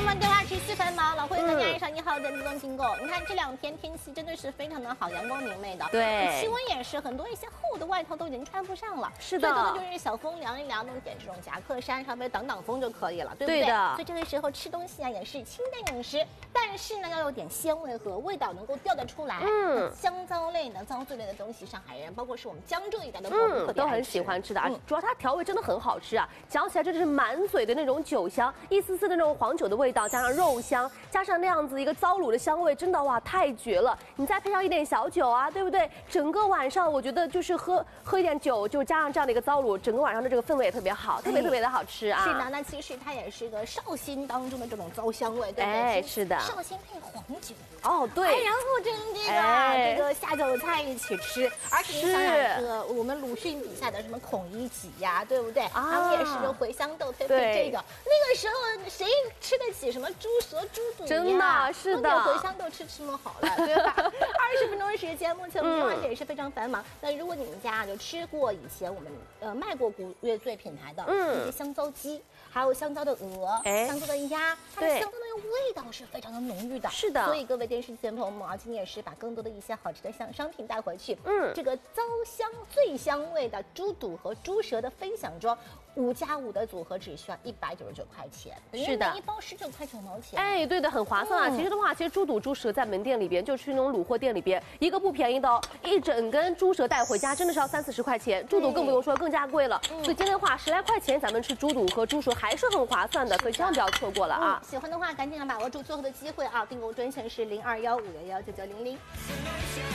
友们，电话持续繁忙，老会和你爱上1号的自动订购。你看这2天天气真的是非常的好，阳光明媚的。 对， 气温也是，很多一些厚的外套都已经穿不上了。 是的， 最多的就是小风凉一凉，弄点这种夹克衫，稍微挡挡风就可以了，对不对？ 对的。 所以这个时候吃东西啊，也是清淡饮食，但是呢要有点鲜味和味道能够调得出来。香皂类呢，皂质类的东西，上海人包括是我们江浙一带的朋友都很喜欢吃的啊。主要它调味真的很好吃啊，嚼起来真的是满嘴的那种酒香，一丝丝的那种黄酒的味道，加上肉香，加上那样子一个糟卤的香味，真的哇太绝了！你再配上一点小酒啊，对不对？整个晚上我觉得就是喝一点酒，就加上这样的一个糟卤，整个晚上的这个氛围也特别好，特别的好吃啊。 是的，那其实它也是一个绍兴当中的这种糟香味，对不对？ 哎，是的。 绍兴配黄酒。 哦，对。 然后这个下酒菜一起吃，而且你想想这个我们鲁迅笔下的什么孔乙己呀，对不对？他们也是用茴香豆配这个。那个时候谁吃得起什么猪舌、猪肚？ 真的是的， 茴香豆吃那么好了，对吧？20分钟时间，目前我们电话线也是非常繁忙。那如果你们家就吃过以前我们卖过古越最品牌的一些香蕉鸡，还有香蕉的鹅、香蕉的鸭，它的香蕉的味道是非常的浓郁的。是的，所以各位电视机前朋友们啊，今天也是把更多的一些好吃的商品带回去。这个糟香最香味的猪肚和猪舌的分享装，5+5的组合只需要199块钱，是的，一包19块9毛钱。哎， 对的，很划算啊。其实的话，其实猪肚、猪舌在门店里边，就去那种卤货店里边，一个不便宜的哦，一整根猪舌带回家真的是要30-40块钱，猪肚更不用说，更加贵了。所以今天的话，10来块钱咱们吃猪肚和猪舌还是很划算的，所以千万不要错过了啊！ 喜欢的话，赶紧把握住最后的机会啊！订购专线是0215119900。